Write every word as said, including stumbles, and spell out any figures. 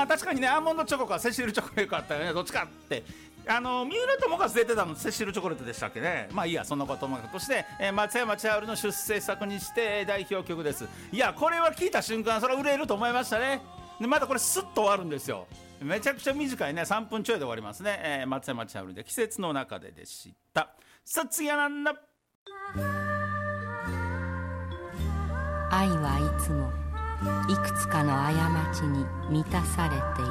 まあ確かにね、アーモンドチョコかセシルチョコレートかあったよね、どっちかって。あの三浦友和出てたのセシルチョコレートでしたっけね。まあいいや、そんなこともとして、えー、松山千春の出世作にして代表曲です。いや、これは聞いた瞬間それは売れると思いましたね。でまたこれスッと終わるんですよ。めちゃくちゃ短いね、さんぷんちょいで終わりますね。えー、松山千春で季節の中ででした。さあ次はなんだ。 愛はいつもいくつかの過ちに満たされている。